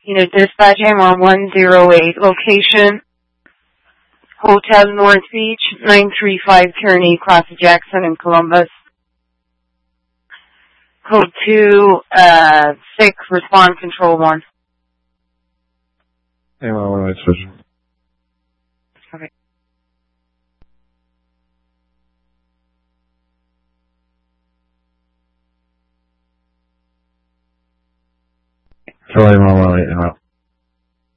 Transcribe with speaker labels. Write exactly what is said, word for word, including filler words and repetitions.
Speaker 1: You know, dispatch M R one oh eight, location, Hotel North Beach, nine three five Kearney, Cross Jackson in Columbus. Code two, uh, six, respond control one.
Speaker 2: M R one oh eight, switch.
Speaker 1: Okay.
Speaker 2: Charlie M R one oh eight,